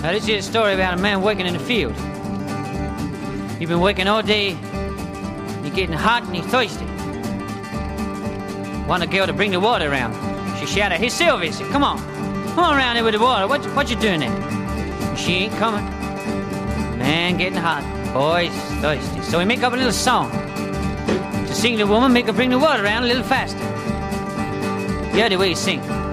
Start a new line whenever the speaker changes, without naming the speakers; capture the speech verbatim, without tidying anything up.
Now, this is a story about a man working in the field. He's been working all day. He's getting hot and he's thirsty. Want a girl to bring the water around. She shouted, "Hey, Sylvia," said, "Come on. Come on around here with the water. What, what you doing there?" And she ain't coming. Man getting hot. Boy's thirsty. So he make up a little song to sing the woman, make her bring the water around a little faster. The other way he sing.